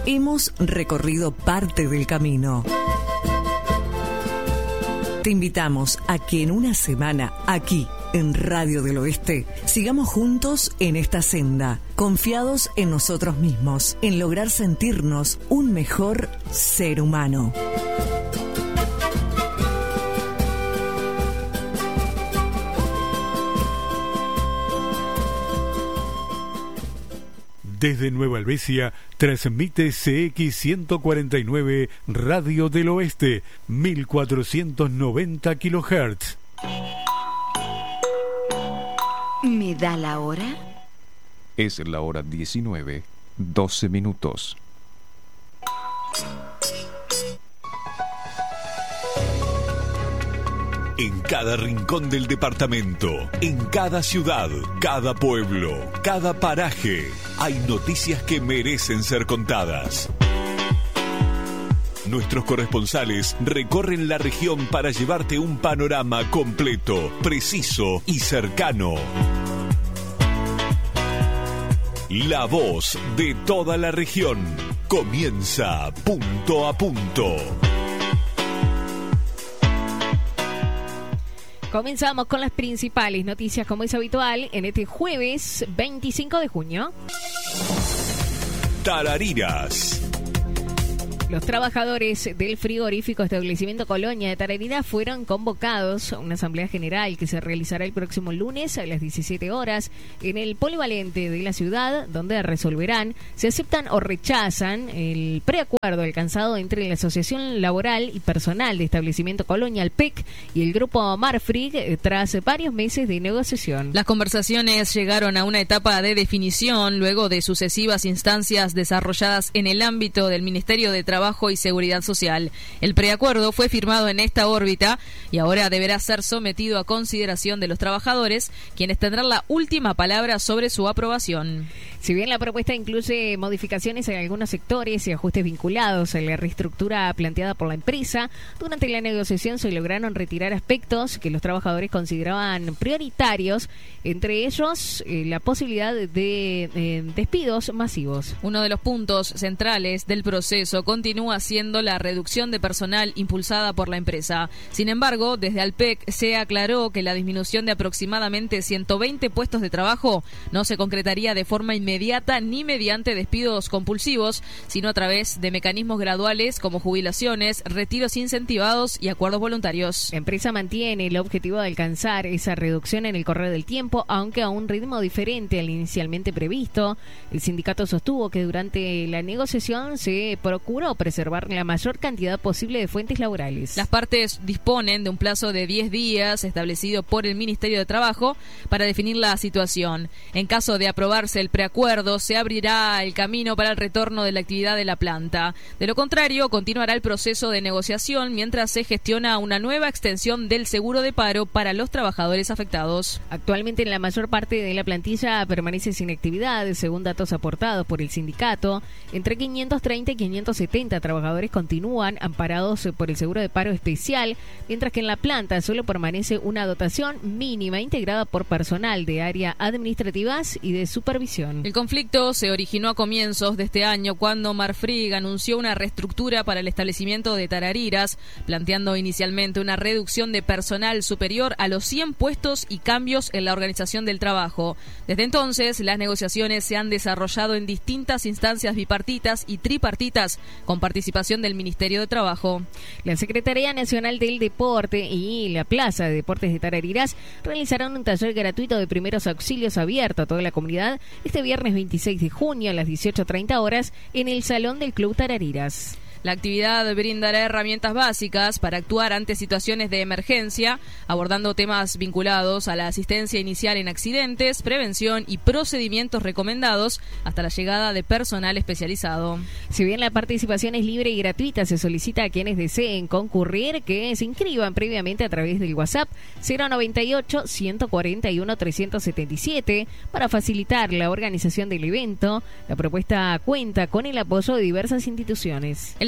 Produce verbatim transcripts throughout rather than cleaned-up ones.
Hemos recorrido parte del camino. Te invitamos a que en una semana, aquí, en Radio del Oeste, sigamos juntos en esta senda, confiados en nosotros mismos, en lograr sentirnos un mejor ser humano. Desde Nueva Helvecia, transmite C X ciento cuarenta y nueve Radio del Oeste, mil cuatrocientos noventa kilohertz. ¿Me da la hora? Es la hora diecinueve, doce minutos. En cada rincón del departamento, en cada ciudad, cada pueblo, cada paraje, hay noticias que merecen ser contadas. Nuestros corresponsales recorren la región para llevarte un panorama completo, preciso y cercano. La voz de toda la región comienza punto a punto. Comenzamos con las principales noticias, como es habitual, en este jueves veinticinco de junio. Tarariras. Los trabajadores del frigorífico establecimiento Colonia de Tarariras fueron convocados a una asamblea general que se realizará el próximo lunes a las diecisiete horas en el polivalente de la ciudad, donde resolverán si aceptan o rechazan el preacuerdo alcanzado entre la Asociación Laboral y Personal de Establecimiento Colonia, el P E C, y el grupo Marfrig tras varios meses de negociación. Las conversaciones llegaron a una etapa de definición luego de sucesivas instancias desarrolladas en el ámbito del Ministerio de Trabajo y Seguridad Social. El preacuerdo fue firmado en esta órbita y ahora deberá ser sometido a consideración de los trabajadores, quienes tendrán la última palabra sobre su aprobación. Si bien la propuesta incluye modificaciones en algunos sectores y ajustes vinculados a la reestructura planteada por la empresa, durante la negociación se lograron retirar aspectos que los trabajadores consideraban prioritarios, entre ellos eh, la posibilidad de eh, despidos masivos. Uno de los puntos centrales del proceso continúa siendo la reducción de personal impulsada por la empresa. Sin embargo, desde Alpec se aclaró que la disminución de aproximadamente ciento veinte puestos de trabajo no se concretaría de forma inmediata ni mediante despidos compulsivos, sino a través de mecanismos graduales como jubilaciones, retiros incentivados y acuerdos voluntarios. La empresa mantiene el objetivo de alcanzar esa reducción en el correr del tiempo, aunque a un ritmo diferente al inicialmente previsto. El sindicato sostuvo que durante la negociación se procuró preservar la mayor cantidad posible de fuentes laborales. Las partes disponen de un plazo de diez días establecido por el Ministerio de Trabajo para definir la situación. En caso de aprobarse el preacuerdo, se abrirá el camino para el retorno de la actividad de la planta. De lo contrario, continuará el proceso de negociación mientras se gestiona una nueva extensión del seguro de paro para los trabajadores afectados. Actualmente, la mayor parte de la plantilla permanece sin actividad, según datos aportados por el sindicato. Entre quinientos treinta y quinientos setenta trabajadores continúan amparados por el seguro de paro especial, mientras que en la planta solo permanece una dotación mínima integrada por personal de área administrativas y de supervisión. El conflicto se originó a comienzos de este año cuando Marfrig anunció una reestructura para el establecimiento de Tarariras, planteando inicialmente una reducción de personal superior a los cien puestos y cambios en la organización del trabajo. Desde entonces, las negociaciones se han desarrollado en distintas instancias bipartitas y tripartitas con participación del Ministerio de Trabajo. La Secretaría Nacional del Deporte y la Plaza de Deportes de Tarariras realizaron un taller gratuito de primeros auxilios abierto a toda la comunidad este viernes veintiséis de junio a las dieciocho treinta horas en el Salón del Club Tarariras. La actividad brindará herramientas básicas para actuar ante situaciones de emergencia, abordando temas vinculados a la asistencia inicial en accidentes, prevención y procedimientos recomendados hasta la llegada de personal especializado. Si bien la participación es libre y gratuita, se solicita a quienes deseen concurrir que se inscriban previamente a través del WhatsApp cero noventa y ocho, ciento cuarenta y uno, trescientos setenta y siete para facilitar la organización del evento. La propuesta cuenta con el apoyo de diversas instituciones. El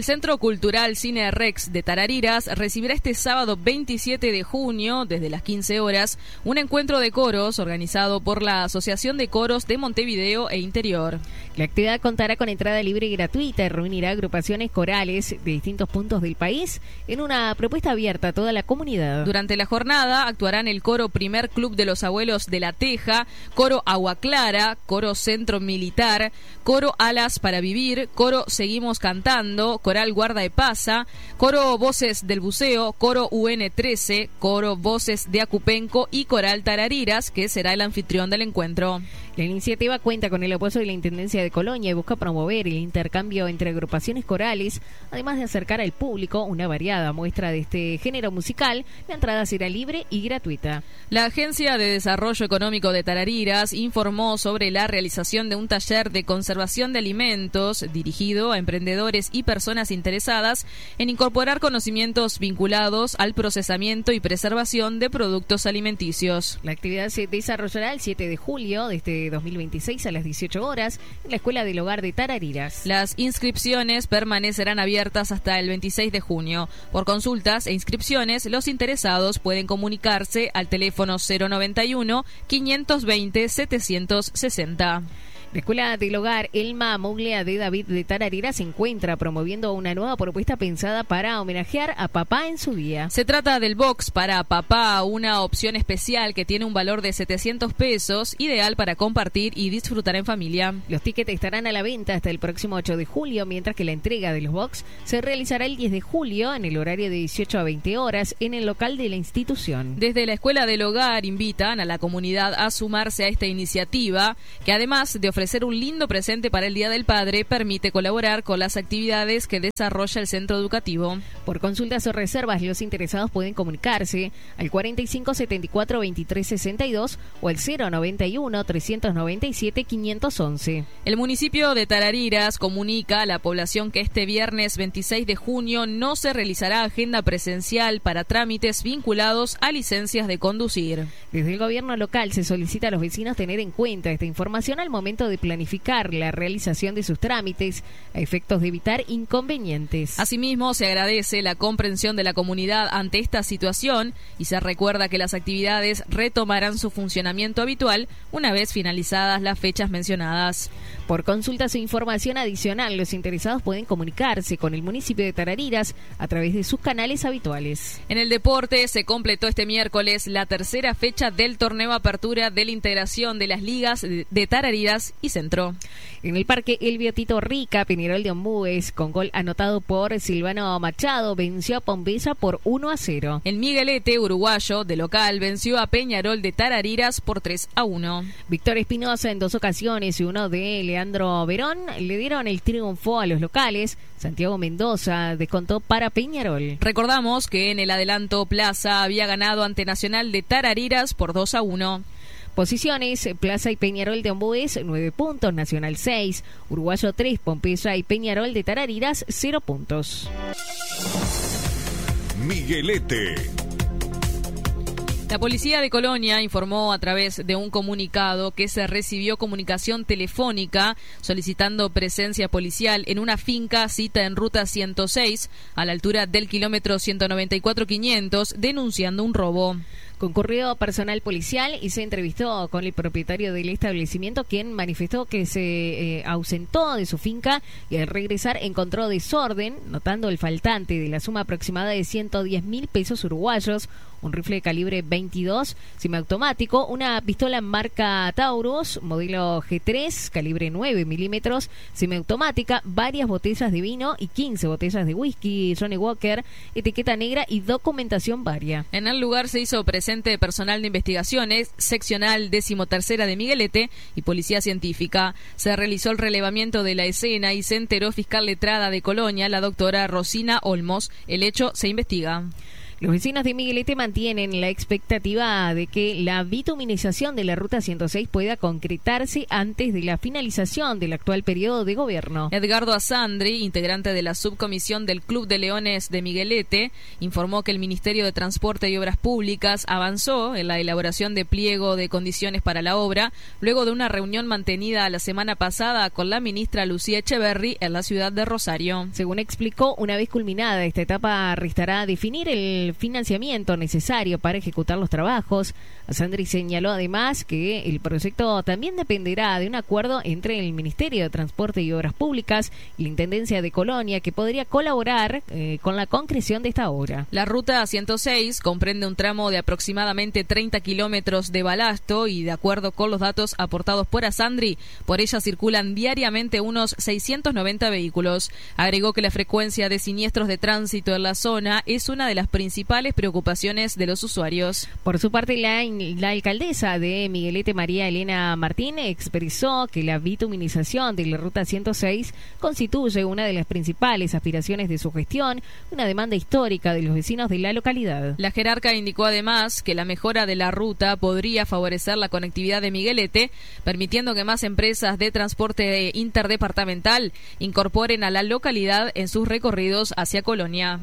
Centro Cultural Cine Rex de Tarariras recibirá este sábado veintisiete de junio, desde las quince horas, un encuentro de coros organizado por la Asociación de Coros de Montevideo e Interior. La actividad contará con entrada libre y gratuita y reunirá agrupaciones corales de distintos puntos del país en una propuesta abierta a toda la comunidad. Durante la jornada actuarán el coro Primer Club de los Abuelos de La Teja, coro Agua Clara, coro Centro Militar, coro Alas para Vivir, coro Seguimos Cantando, coral Guarda de Pasa, coro Voces del Buceo, coro U N trece, coro Voces de Acupenco y coral Tarariras, que será el anfitrión del encuentro. La iniciativa cuenta con el apoyo de la Intendencia de Colonia y busca promover el intercambio entre agrupaciones corales, además de acercar al público una variada muestra de este género musical. La entrada será libre y gratuita. La Agencia de Desarrollo Económico de Tarariras informó sobre la realización de un taller de conservación de alimentos dirigido a emprendedores y personas interesadas en incorporar conocimientos vinculados al procesamiento y preservación de productos alimenticios. La actividad se desarrollará el siete de julio de este dos mil veintiséis a las dieciocho horas en la Escuela del Hogar de Tarariras. Las inscripciones permanecerán abiertas hasta el veintiséis de junio. Por consultas e inscripciones, los interesados pueden comunicarse al teléfono cero noventa y uno, quinientos veinte, setecientos sesenta. La Escuela del Hogar Elma Muglia de David de Tarariras se encuentra promoviendo una nueva propuesta pensada para homenajear a papá en su día. Se trata del box para papá, una opción especial que tiene un valor de setecientos pesos, ideal para compartir y disfrutar en familia. Los tickets estarán a la venta hasta el próximo ocho de julio, mientras que la entrega de los box se realizará el diez de julio en el horario de dieciocho a veinte horas en el local de la institución. Desde la Escuela del Hogar invitan a la comunidad a sumarse a esta iniciativa, que además de ofrecer un lindo presente para el Día del Padre, permite colaborar con las actividades que desarrolla el centro educativo. Por consultas o reservas, los interesados pueden comunicarse al cuarenta y cinco setenta y cuatro veintitrés sesenta y dos o al cero noventa y uno, trescientos noventa y siete, quinientos once. El municipio de Tarariras comunica a la población que este viernes veintiséis de junio no se realizará agenda presencial para trámites vinculados a licencias de conducir. Desde el gobierno local se solicita a los vecinos tener en cuenta esta información al momento de planificar la realización de sus trámites a efectos de evitar inconvenientes. Asimismo, se agradece la comprensión de la comunidad ante esta situación y se recuerda que las actividades retomarán su funcionamiento habitual una vez finalizadas las fechas mencionadas. Por consultas o información adicional, los interesados pueden comunicarse con el municipio de Tarariras a través de sus canales habituales. En el deporte se completó este miércoles la tercera fecha del torneo Apertura de la integración de las ligas de Tarariras y Centro. En el Parque Elvio Tito Rica, Peñarol de Ombúes, con gol anotado por Silvano Machado, venció a Pombesa por uno a cero. El Miguelete, uruguayo, de local, venció a Peñarol de Tarariras por tres a uno. Víctor Espinosa en dos ocasiones y uno de Leandro Verón le dieron el triunfo a los locales. Santiago Mendoza descontó para Peñarol. Recordamos que en el adelanto Plaza había ganado ante Nacional de Tarariras por dos a uno. Posiciones: Plaza y Peñarol de Ombúes, nueve puntos, Nacional seis, Uruguayo tres, Pompesa y Peñarol de Tarariras, cero puntos. Miguelete. La policía de Colonia informó a través de un comunicado que se recibió comunicación telefónica solicitando presencia policial en una finca cita en ruta ciento seis a la altura del kilómetro ciento noventa y cuatro quinientos, denunciando un robo. Concurrió personal policial y se entrevistó con el propietario del establecimiento, quien manifestó que se eh, ausentó de su finca y al regresar encontró desorden, notando el faltante de la suma aproximada de ciento diez mil pesos uruguayos, un rifle de calibre veintidós semiautomático, una pistola marca Taurus, modelo G tres, calibre nueve milímetros, semiautomática, varias botellas de vino y quince botellas de whisky Johnny Walker, etiqueta negra y documentación varia. En el lugar se hizo presente personal de investigaciones, seccional decimotercera de Miguelete y policía científica. Se realizó el relevamiento de la escena y se enteró fiscal letrada de Colonia, la doctora Rosina Olmos. El hecho se investiga. Los vecinos de Miguelete mantienen la expectativa de que la bituminización de la Ruta ciento seis pueda concretarse antes de la finalización del actual periodo de gobierno. Edgardo Asandri, integrante de la subcomisión del Club de Leones de Miguelete, informó que el Ministerio de Transporte y Obras Públicas avanzó en la elaboración de pliego de condiciones para la obra, luego de una reunión mantenida la semana pasada con la ministra Lucía Echeverri en la ciudad de Rosario. Según explicó, una vez culminada esta etapa restará definir el financiamiento necesario para ejecutar los trabajos. Asandri señaló además que el proyecto también dependerá de un acuerdo entre el Ministerio de Transporte y Obras Públicas y la Intendencia de Colonia, que podría colaborar eh, con la concreción de esta obra. La Ruta ciento seis comprende un tramo de aproximadamente treinta kilómetros de balasto y, de acuerdo con los datos aportados por Asandri, por ella circulan diariamente unos seiscientos noventa vehículos. Agregó que la frecuencia de siniestros de tránsito en la zona es una de las principales preocupaciones de los usuarios. Por su parte, la, la alcaldesa de Miguelete, María Elena Martín, expresó que la bituminización de la Ruta ciento seis constituye una de las principales aspiraciones de su gestión, una demanda histórica de los vecinos de la localidad. La jerarca indicó además que la mejora de la ruta podría favorecer la conectividad de Miguelete, permitiendo que más empresas de transporte interdepartamental incorporen a la localidad en sus recorridos hacia Colonia.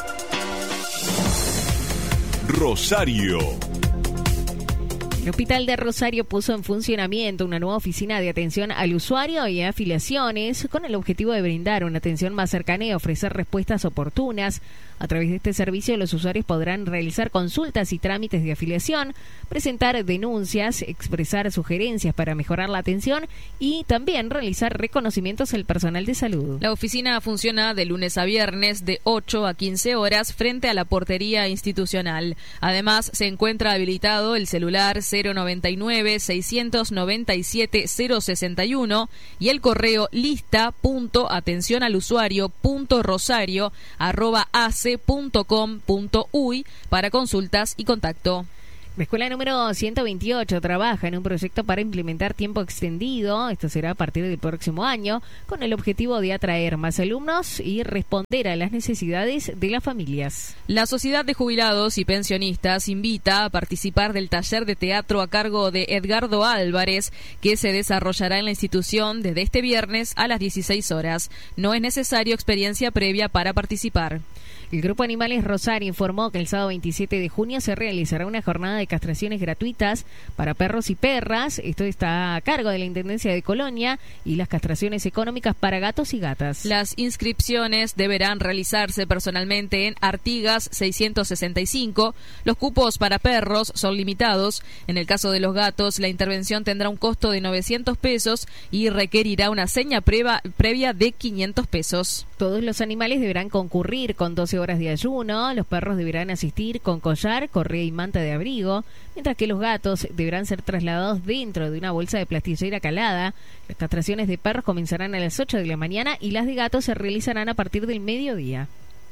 Rosario. El Hospital de Rosario puso en funcionamiento una nueva oficina de atención al usuario y afiliaciones con el objetivo de brindar una atención más cercana y ofrecer respuestas oportunas. A través de este servicio, los usuarios podrán realizar consultas y trámites de afiliación, presentar denuncias, expresar sugerencias para mejorar la atención y también realizar reconocimientos al personal de salud. La oficina funciona de lunes a viernes de ocho a quince horas frente a la portería institucional. Además, se encuentra habilitado el celular cero noventa y nueve, seiscientos noventa y siete, cero sesenta y uno y el correo lista punto atención al usuario punto rosario arroba ace punto com punto uy para consultas y contacto. La escuela número ciento veintiocho trabaja en un proyecto para implementar tiempo extendido. Esto será a partir del próximo año, con el objetivo de atraer más alumnos y responder a las necesidades de las familias. La Sociedad de Jubilados y Pensionistas invita a participar del taller de teatro a cargo de Edgardo Álvarez, que se desarrollará en la institución desde este viernes a las dieciséis horas. No es necesario experiencia previa para participar. El Grupo Animales Rosario informó que el sábado veintisiete de junio se realizará una jornada de castraciones gratuitas para perros y perras. Esto está a cargo de la Intendencia de Colonia, y las castraciones económicas para gatos y gatas. Las inscripciones deberán realizarse personalmente en Artigas seiscientos sesenta y cinco. Los cupos para perros son limitados. En el caso de los gatos, la intervención tendrá un costo de novecientos pesos y requerirá una seña previa, previa de quinientos pesos. Todos los animales deberán concurrir con doce horas de ayuno. Los perros deberán asistir con collar, correa y manta de abrigo, mientras que los gatos deberán ser trasladados dentro de una bolsa de plastillera calada. Las castraciones de perros comenzarán a las ocho de la mañana y las de gatos se realizarán a partir del mediodía.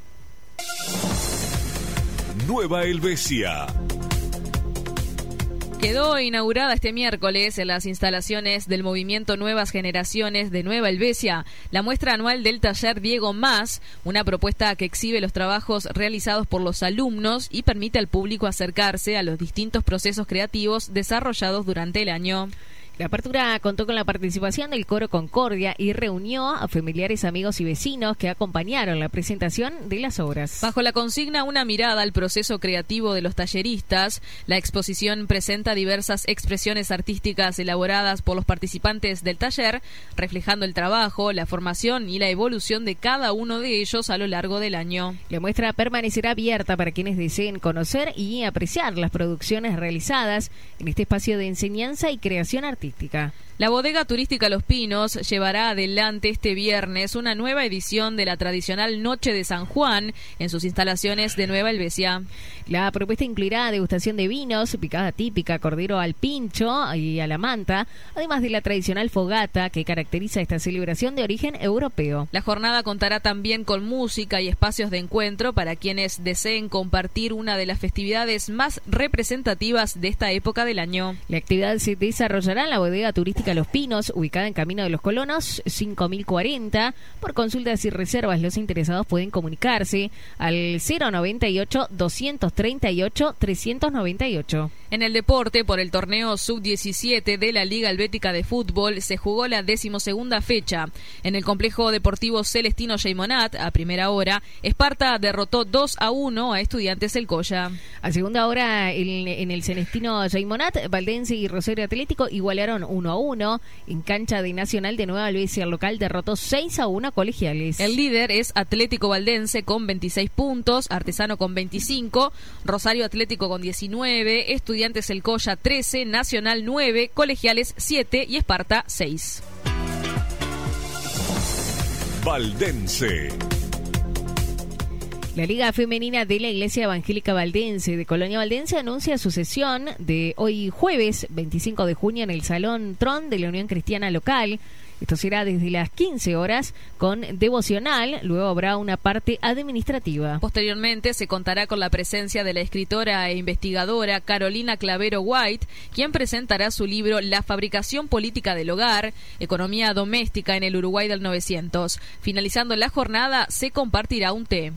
Nueva Helvecia. Quedó inaugurada este miércoles en las instalaciones del movimiento Nuevas Generaciones de Nueva Helvecia la muestra anual del taller Diego Más, una propuesta que exhibe los trabajos realizados por los alumnos y permite al público acercarse a los distintos procesos creativos desarrollados durante el año. La apertura contó con la participación del Coro Concordia y reunió a familiares, amigos y vecinos que acompañaron la presentación de las obras. Bajo la consigna Una mirada al proceso creativo de los talleristas, la exposición presenta diversas expresiones artísticas elaboradas por los participantes del taller, reflejando el trabajo, la formación y la evolución de cada uno de ellos a lo largo del año. La muestra permanecerá abierta para quienes deseen conocer y apreciar las producciones realizadas en este espacio de enseñanza y creación artística. La bodega turística Los Pinos llevará adelante este viernes una nueva edición de la tradicional Noche de San Juan en sus instalaciones de Nueva Helvecia. La propuesta incluirá degustación de vinos, picada típica, cordero al pincho y a la manta, además de la tradicional fogata que caracteriza esta celebración de origen europeo. La jornada contará también con música y espacios de encuentro para quienes deseen compartir una de las festividades más representativas de esta época del año. La actividad se desarrollará en la bodega turística Clínica Los Pinos, ubicada en Camino de los Colonos, cinco mil cuarenta. Por consultas y reservas, los interesados pueden comunicarse al cero noventa y ocho, doscientos treinta y ocho, trescientos noventa y ocho. En el deporte, por el torneo sub diecisiete de la Liga Helvética de Fútbol, se jugó la decimosegunda fecha. En el complejo deportivo Celestino Geymonat, a primera hora, Esparta derrotó dos a uno a Estudiantes El Colla. A segunda hora, en, en el Celestino Geymonat, Valdense y Rosario Atlético igualaron uno a uno. En cancha de Nacional de Nueva Albesia, el local derrotó seis a uno a Colegiales. El líder es Atlético Valdense con veintiséis puntos, Artesano con veinticinco, Rosario Atlético con diecinueve, Estudiantes El Colla trece, Nacional nueve, Colegiales siete y Esparta seis. Valdense. La Liga Femenina de la Iglesia Evangélica Valdense de Colonia Valdense anuncia su sesión de hoy jueves veinticinco de junio en el Salón Tron de la Unión Cristiana Local. Esto será desde las quince horas con devocional, luego habrá una parte administrativa. Posteriormente se contará con la presencia de la escritora e investigadora Carolina Clavero White, quien presentará su libro La fabricación política del hogar, economía doméstica en el Uruguay del novecientos. Finalizando la jornada se compartirá un té.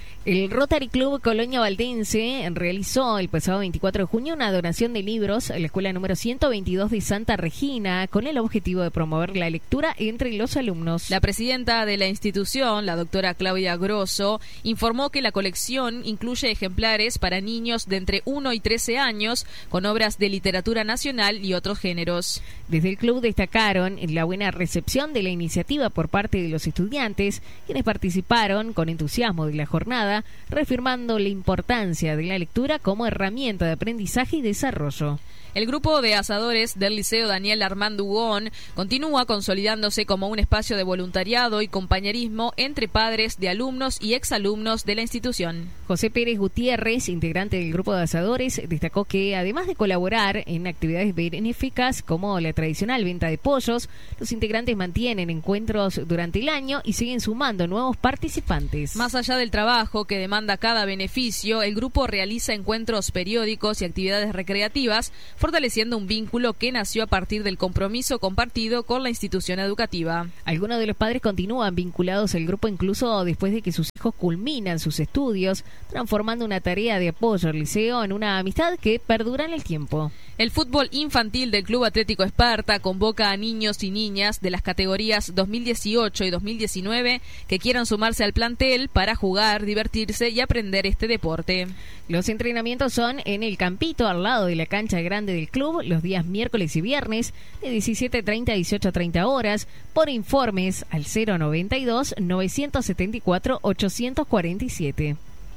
El Rotary Club Colonia Valdense realizó el pasado veinticuatro de junio una donación de libros a la escuela número ciento veintidós de Santa Regina con el objetivo de promover la lectura entre los alumnos. La presidenta de la institución, la doctora Claudia Grosso, informó que la colección incluye ejemplares para niños de entre uno y trece años con obras de literatura nacional y otros géneros. Desde el club destacaron la buena recepción de la iniciativa por parte de los estudiantes, quienes participaron con entusiasmo de la jornada, reafirmando la importancia de la lectura como herramienta de aprendizaje y desarrollo. El grupo de asadores del Liceo Daniel Armando Hugón continúa consolidándose como un espacio de voluntariado y compañerismo entre padres de alumnos y exalumnos de la institución. José Pérez Gutiérrez, integrante del grupo de asadores, destacó que además de colaborar en actividades benéficas como la tradicional venta de pollos, los integrantes mantienen encuentros durante el año y siguen sumando nuevos participantes. Más allá del trabajo que demanda cada beneficio, el grupo realiza encuentros periódicos y actividades recreativas, fortaleciendo un vínculo que nació a partir del compromiso compartido con la institución educativa. Algunos de los padres continúan vinculados al grupo incluso después de que sus hijos culminan sus estudios, transformando una tarea de apoyo al liceo en una amistad que perdura en el tiempo. El fútbol infantil del Club Atlético Esparta convoca a niños y niñas de las categorías dos mil dieciocho y dos mil diecinueve que quieran sumarse al plantel para jugar, divertirse y aprender este deporte. Los entrenamientos son en el campito al lado de la cancha grande del club los días miércoles y viernes de diecisiete treinta a dieciocho treinta horas. Por informes al cero noventa y dos, novecientos setenta y cuatro, ochocientos cuarenta y siete.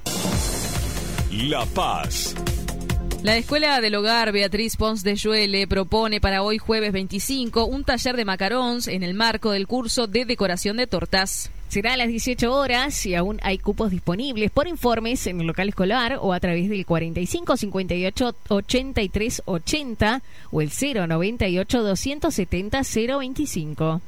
La Paz. La Escuela del Hogar Beatriz Pons de Lluele propone para hoy jueves veinticinco un taller de macarons en el marco del curso de decoración de tortas. Será a las dieciocho horas y aún hay cupos disponibles. Por informes en el local escolar o a través del cuarenta y cinco cincuenta y ocho ochenta y tres ochenta o el cero noventa y ocho doscientos setenta cero veinticinco.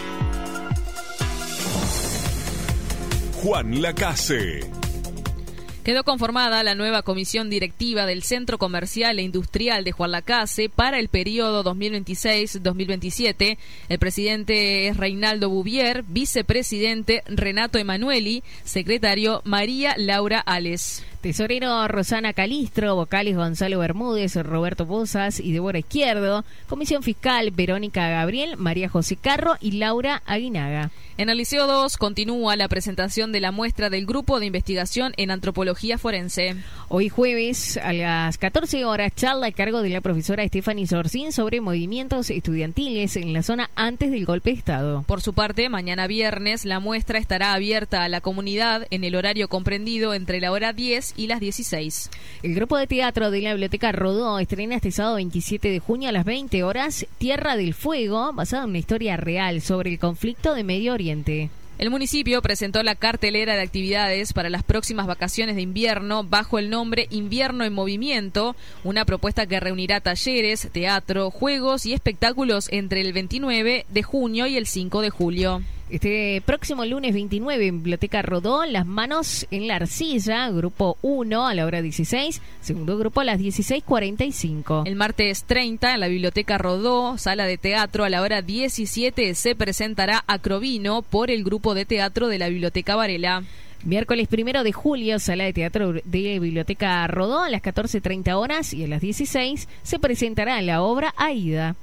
Juan Lacase. Quedó conformada la nueva comisión directiva del Centro Comercial e Industrial de Juan Lacase para el periodo dos mil veintiséis dos mil veintisiete. El presidente es Reinaldo Bouvier, vicepresidente Renato Emanueli, secretario María Laura Ales. Tesorero Rosana Calistro, vocales Gonzalo Bermúdez, Roberto Pozas y Débora Izquierdo, Comisión Fiscal Verónica Gabriel, María José Carro y Laura Aguinaga. En el Liceo dos continúa la presentación de la muestra del Grupo de Investigación en Antropología Forense. Hoy jueves a las catorce horas, charla a cargo de la profesora Stephanie Sorcín sobre movimientos estudiantiles en la zona antes del golpe de Estado. Por su parte, mañana viernes la muestra estará abierta a la comunidad en el horario comprendido entre la hora diez y las dieciséis. El grupo de teatro de la Biblioteca Rodó estrena este sábado veintisiete de junio a las veinte horas Tierra del Fuego, basada en una historia real sobre el conflicto de Medio Oriente. El municipio presentó la cartelera de actividades para las próximas vacaciones de invierno bajo el nombre Invierno en Movimiento, una propuesta que reunirá talleres, teatro, juegos y espectáculos entre el veintinueve de junio y el cinco de julio. Este próximo lunes veintinueve en Biblioteca Rodó, Las Manos en la Arcilla, grupo uno a la hora dieciséis, segundo grupo a las dieciséis cuarenta y cinco. El martes treinta en la Biblioteca Rodó, sala de teatro, a la hora diecisiete se presentará Acrovino por el grupo de teatro de la Biblioteca Varela. Miércoles primero de julio, sala de teatro de Biblioteca Rodó, a las catorce treinta horas, y a las dieciséis se presentará la obra Aida.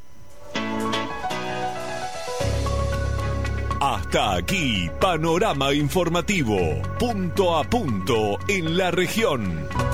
Hasta aquí, panorama informativo, punto a punto en la región.